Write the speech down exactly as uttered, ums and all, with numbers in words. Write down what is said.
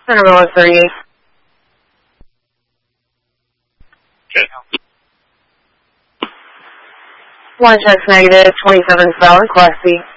Centerville is thirty-eight. Okay. One check's negative, twenty-seven south, Class C.